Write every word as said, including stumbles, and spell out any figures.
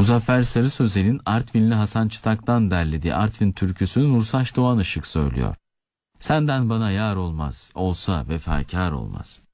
Muzaffer Sarı Sözel'in Artvinli Hasan Çıtak'tan derlediği Artvin türküsünü Nursaç Doğan Işık söylüyor. Senden bana yar olmaz, olsa vefakar olmaz.